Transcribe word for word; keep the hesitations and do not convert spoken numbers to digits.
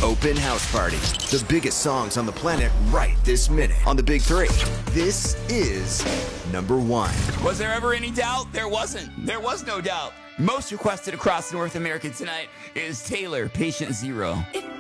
Open House Party. The biggest songs on the planet right this minute on the Big Three. This is number one. Was there ever any doubt? There wasn't. There was no doubt. Most requested across North America tonight is Taylor, Patient Zero. If